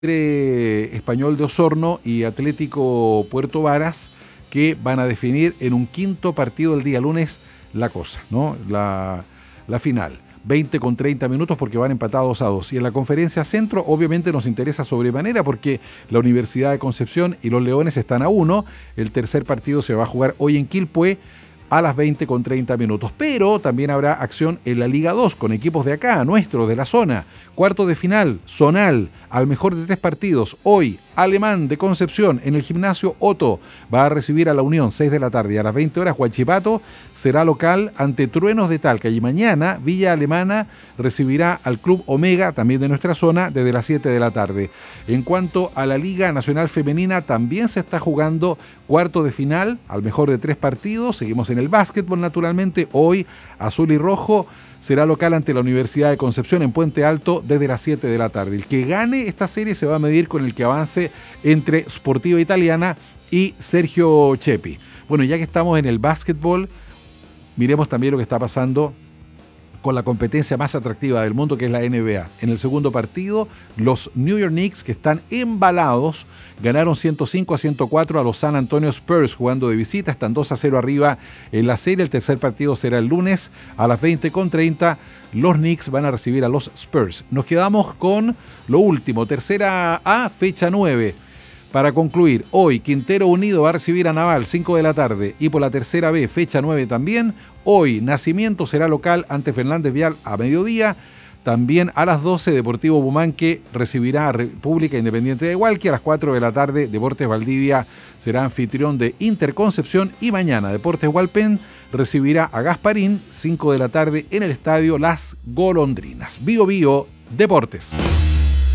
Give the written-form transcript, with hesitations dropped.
entre Español de Osorno y Atlético Puerto Varas, que van a definir en un quinto partido el día lunes la cosa, ¿no? La final. 20 con 30 minutos porque van empatados a 2. Y en la conferencia centro obviamente nos interesa sobremanera porque la Universidad de Concepción y los Leones están a 1. El tercer partido se va a jugar hoy en Quilpué a las 20 con 30 minutos. Pero también habrá acción en la Liga 2 con equipos de acá, nuestros, de la zona. Cuarto de final, zonal, al mejor de 3 partidos. Hoy, Alemán de Concepción en el gimnasio Otto va a recibir a la Unión 6 de la tarde. Y a las 20 horas, Huachipato será local ante Truenos de Talca. Y mañana, Villa Alemana recibirá al Club Omega, también de nuestra zona, desde las 7 de la tarde. En cuanto a la Liga Nacional Femenina, también se está jugando cuarto de final, al mejor de 3 partidos. Seguimos en el básquetbol, naturalmente. Hoy, Azul y Rojo será local ante la Universidad de Concepción en Puente Alto desde las 7 de la tarde. El que gane esta serie se va a medir con el que avance entre Sportiva Italiana y Sergio Chepi. Bueno, ya que estamos en el básquetbol, miremos también lo que está pasando con la competencia más atractiva del mundo, que es la NBA. En el segundo partido, los New York Knicks, que están embalados, ganaron 105-104 a los San Antonio Spurs jugando de visita. Están 2-0 arriba en la serie. El tercer partido será el lunes a las 20:30. Los Knicks van a recibir a los Spurs. Nos quedamos con lo último. Tercera A, fecha 9. Para concluir, hoy Quintero Unido va a recibir a Naval 5 de la tarde y por la tercera B, fecha 9 también. Hoy Nacimiento será local ante Fernández Vial a mediodía. También a las 12 Deportivo Bumanque recibirá a República Independiente de Hualqui. A las 4 de la tarde Deportes Valdivia será anfitrión de Interconcepción. Y mañana Deportes Hualpén recibirá a Gasparín 5 de la tarde en el estadio Las Golondrinas. Bío Bío Deportes.